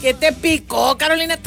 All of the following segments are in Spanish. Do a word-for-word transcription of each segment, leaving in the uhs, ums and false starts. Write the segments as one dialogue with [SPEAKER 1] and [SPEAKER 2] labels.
[SPEAKER 1] ¿Qué te picó, Carolina?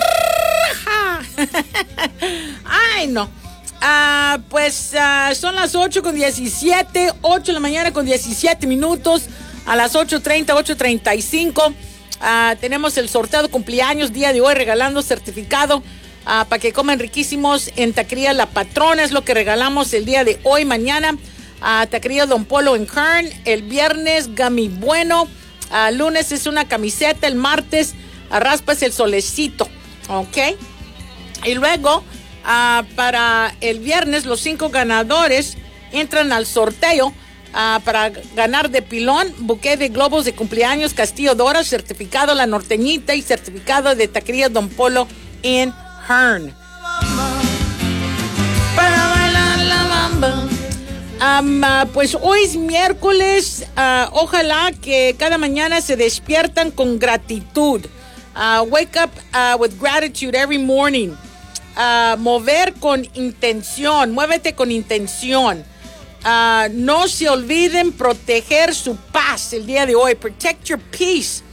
[SPEAKER 1] Ay, no. Uh, pues uh, son las ocho con diecisiete, ocho de la mañana con diecisiete minutos. A las ocho treinta, ocho treinta y cinco. Uh, tenemos el sorteo de cumpleaños día de hoy, regalando certificado uh, para que coman riquísimos en Taquería La Patrona. Es lo que regalamos el día de hoy. Mañana uh, Taquería Don Polo en Kern. El viernes Gami Bueno. Uh, lunes es una camiseta. El martes uh, raspas el solecito. Ok. Y luego uh, para el viernes los cinco ganadores entran al sorteo Uh, para ganar de pilón, buqué de globos de cumpleaños Castillo Dora, certificado La Norteñita y certificado de Taquería Don Polo en Hearn. Para bailar la bamba. Um, uh, pues hoy es miércoles. Uh, ojalá que cada mañana se despiertan con gratitud. Uh, wake up uh, with gratitude every morning. Uh, mover con intención. Muévete con intención. Uh, no se olviden proteger su paz el día de hoy. Protect your peace.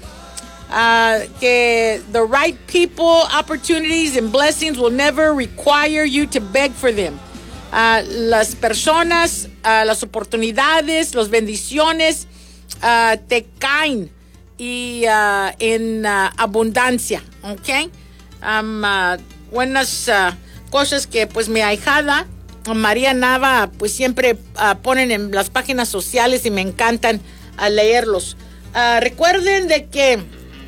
[SPEAKER 1] Uh, que the right people, opportunities, and blessings will never require you to beg for them. Uh, las personas, uh, las oportunidades, las bendiciones uh, te caen y uh, en uh, abundancia, ¿ok? Um, uh, buenas uh, cosas que pues mi ahijada María Nava, pues siempre uh, ponen en las páginas sociales y me encantan uh, leerlos. Uh, recuerden de que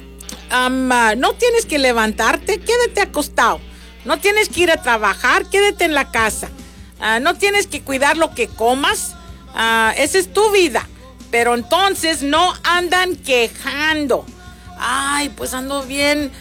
[SPEAKER 1] um, uh, no tienes que levantarte, quédate acostado. No tienes que ir a trabajar, quédate en la casa. Uh, no tienes que cuidar lo que comas. Uh, esa es tu vida. Pero entonces no andan quejando. Ay, pues ando bien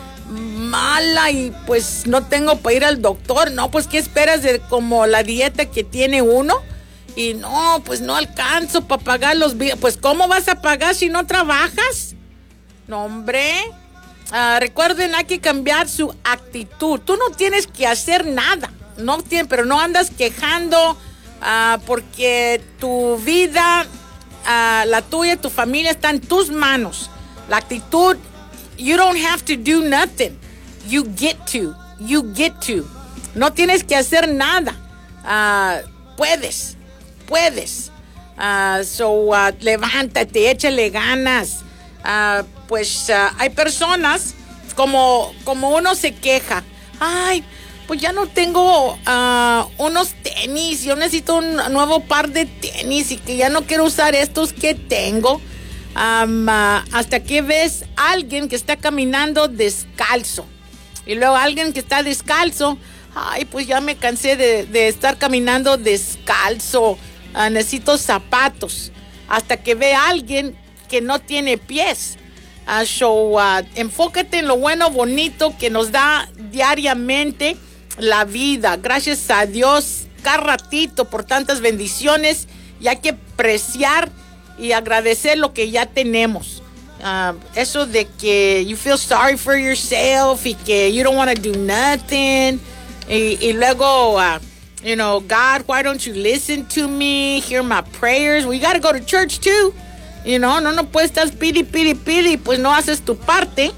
[SPEAKER 1] mala y pues no tengo para ir al doctor. No, pues ¿qué esperas de como la dieta que tiene uno? Y no, pues no alcanzo para pagar los billes. Pues ¿cómo vas a pagar si no trabajas? No, hombre. Uh, recuerden, hay que cambiar su actitud. Tú no tienes que hacer nada. No tienes, pero no andas quejando uh, porque tu vida, uh, la tuya, tu familia está en tus manos. La actitud. You don't have to do nothing. You get to. You get to. No tienes que hacer nada. Uh, puedes. Puedes. Uh, so, uh, levántate, échale ganas. Uh, pues uh, hay personas como, como uno se queja. Ay, pues ya no tengo uh, unos tenis. Yo necesito un nuevo par de tenis y que ya no quiero usar estos que tengo. Um, uh, hasta que ves a alguien que está caminando descalzo y luego alguien que está descalzo. Ay, pues ya me cansé de, de estar caminando descalzo, uh, necesito zapatos. Hasta que ve a alguien que no tiene pies. Uh, so, uh, enfócate en lo bueno, bonito que nos da diariamente la vida. Gracias a Dios cada ratito por tantas bendiciones, y hay que apreciar y agradecer lo que ya tenemos. Uh, eso de que you feel sorry for yourself y que you don't want to do nothing. Y, y luego, uh, you know, God, why don't you listen to me? Hear my prayers. We got to go to church too. You know, no, no puedes estar pidi, pidi, pidi, pues no haces tu parte.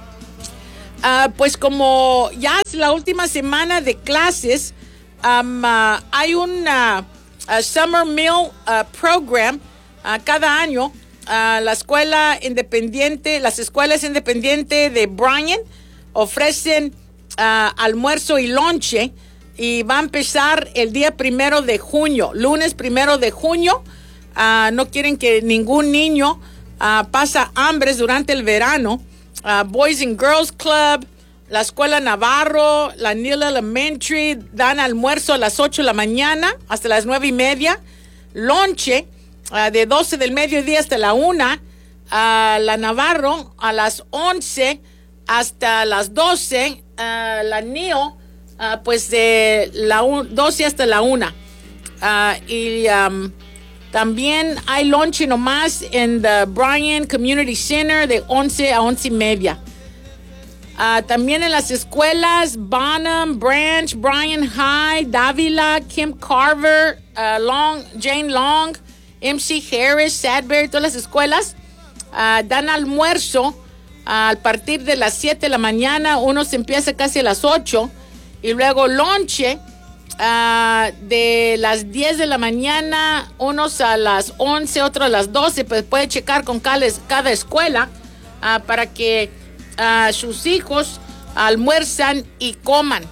[SPEAKER 1] Uh, pues como ya es la última semana de clases, um, uh, hay un uh, uh, Summer Meal uh, Program. Uh, cada año uh, la escuela independiente, las escuelas independientes de Bryan ofrecen uh, almuerzo y lonche, y va a empezar el día primero de junio, lunes primero de junio. Uh, no quieren que ningún niño uh, pasa hambres durante el verano. Uh, Boys and Girls Club, la Escuela Navarro, la Neal Elementary dan almuerzo a las ocho de la mañana hasta las nueve y media, lonche Uh, de doce del mediodía hasta la una, uh, la Navarro a las once hasta las doce, uh, la Neo uh, pues de la doce hasta la una. Uh, y um, también hay lunch nomás en the Bryan Community Center de once a once y media. Uh, también en las escuelas Bonham, Branch, Bryan High, Davila, Kim Carver, uh, Long, Jane Long, M C Harris, Sadbury, todas las escuelas uh, dan almuerzo al partir de las siete de la mañana, uno se empieza casi a las ocho, y luego lonche uh, de las diez de la mañana, unos a las once, otros a las doce, pues puede checar con cada, cada escuela uh, para que uh, sus hijos almuerzan y coman.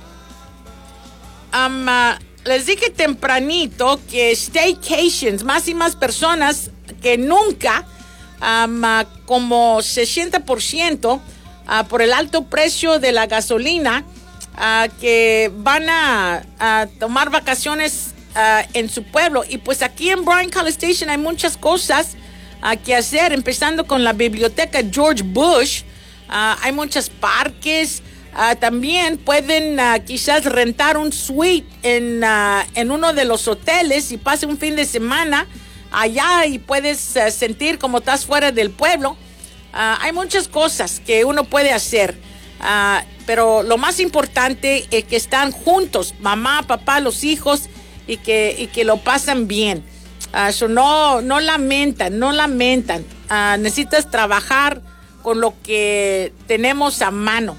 [SPEAKER 1] Um, uh, les dije tempranito que staycations, más y más personas que nunca, um, uh, como sesenta por ciento uh, por el alto precio de la gasolina, uh, que van a, a tomar vacaciones uh, en su pueblo. Y pues aquí en Bryan College Station hay muchas cosas uh, que hacer, empezando con la biblioteca George Bush. Uh, hay muchos parques. Uh, también pueden uh, quizás rentar un suite en, uh, en uno de los hoteles y pase un fin de semana allá y puedes uh, sentir como estás fuera del pueblo. Uh, hay muchas cosas que uno puede hacer, uh, pero lo más importante es que están juntos, mamá, papá, los hijos, y que, y que lo pasan bien. Uh, so no, no lamentan, no lamentan. Uh, necesitas trabajar con lo que tenemos a mano.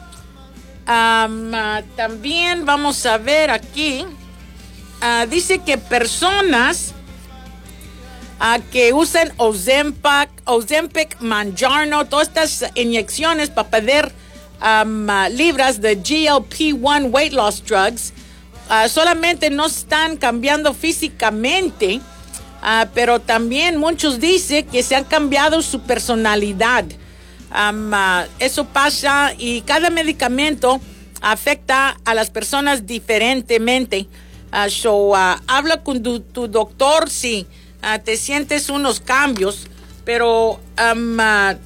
[SPEAKER 1] Um, uh, también vamos a ver aquí, uh, dice que personas uh, que usan Ozempic, Ozempic, Mounjaro, todas estas inyecciones para perder um, uh, libras de G L P one weight loss drugs, uh, solamente no están cambiando físicamente, uh, pero también muchos dicen que se han cambiado su personalidad. Um, uh, eso pasa, y cada medicamento afecta a las personas diferentemente. Uh, so, uh, habla con tu, tu doctor si uh, te sientes unos cambios, pero um, uh,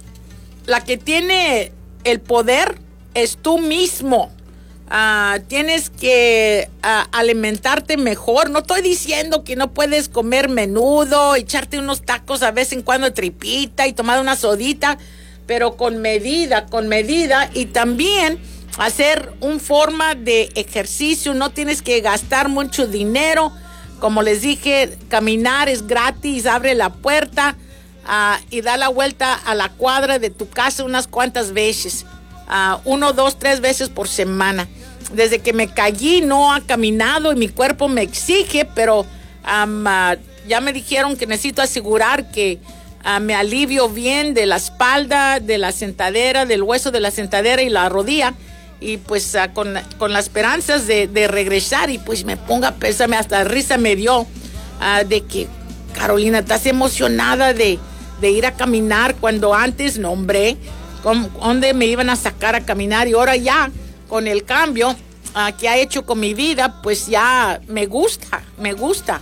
[SPEAKER 1] la que tiene el poder es tú mismo. Uh, tienes que uh, alimentarte mejor. No estoy diciendo que no puedes comer menudo, echarte unos tacos a vez en cuando, tripita, y tomar una sodita, pero con medida, con medida, y también hacer una forma de ejercicio. No tienes que gastar mucho dinero. Como les dije, caminar es gratis. Abre la puerta uh, y da la vuelta a la cuadra de tu casa unas cuantas veces. Uh, uno, dos, tres veces por semana. Desde que me caí no ha caminado y mi cuerpo me exige, pero um, uh, ya me dijeron que necesito asegurar que Uh, me alivio bien de la espalda, de la sentadera, del hueso de la sentadera y la rodilla, y pues uh, con, con las esperanzas de, de regresar, y pues me ponga a pesarme, hasta risa me dio uh, de que, Carolina, estás emocionada de, de ir a caminar, cuando antes, no hombre, ¿cómo, dónde me iban a sacar a caminar? Y ahora ya, con el cambio uh, que ha hecho con mi vida, pues ya me gusta, me gusta.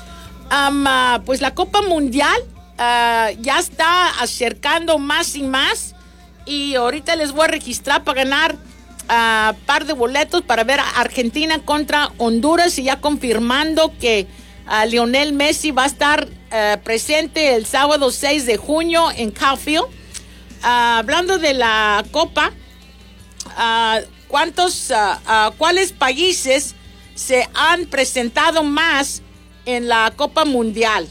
[SPEAKER 1] Um, uh, pues la Copa Mundial Uh, ya está acercando más y más, y ahorita les voy a registrar para ganar un uh, par de boletos para ver a Argentina contra Honduras, y ya confirmando que uh, Lionel Messi va a estar uh, presente el sábado seis de junio en Caulfield. Uh, hablando de la Copa, uh, ¿cuántos, uh, uh, cuáles países se han presentado más en la Copa Mundial?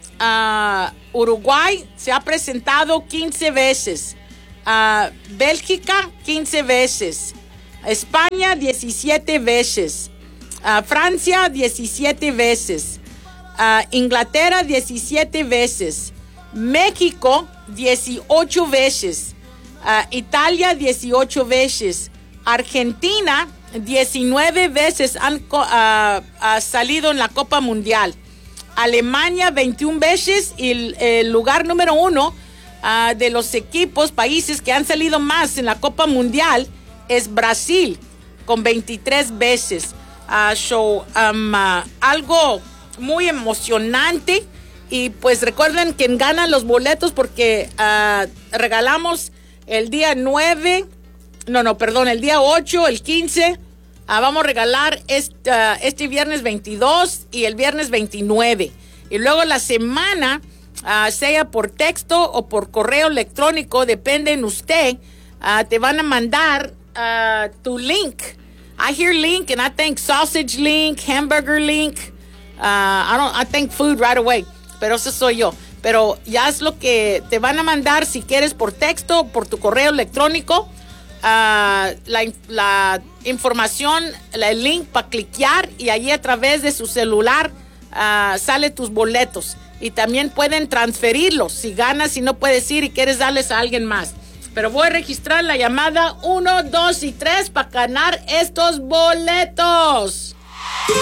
[SPEAKER 1] Uh, Uruguay se ha presentado quince veces, uh, Bélgica quince veces, España diecisiete veces, uh, Francia diecisiete veces, uh, Inglaterra diecisiete veces, México dieciocho veces, uh, Italia dieciocho veces, Argentina diecinueve veces han uh, uh, salido en la Copa Mundial. Alemania veintiuna veces, y el, el lugar número uno uh, de los equipos, países que han salido más en la Copa Mundial es Brasil, con veintitrés veces. Uh, so, um, uh, algo muy emocionante, y pues recuerden que ganan los boletos porque uh, regalamos el día nueve, no, no, perdón, el día ocho, el quince. Uh, vamos a regalar este, uh, este viernes veintidós y el viernes veintinueve. Y luego la semana, uh, sea por texto o por correo electrónico, depende en usted, uh, te van a mandar uh, tu link. I hear link and I think sausage link, hamburger link. Uh, I don't, I think food right away. Pero eso soy yo. pero ya es lo que te van a mandar si quieres por texto, por tu correo electrónico, uh, la, la información, la, el link para cliquear y allí a través de su celular uh, sale tus boletos. Y también pueden transferirlos si ganas y no puedes ir y quieres darles a alguien más. Pero voy a registrar la llamada uno, dos y tres para ganar estos boletos.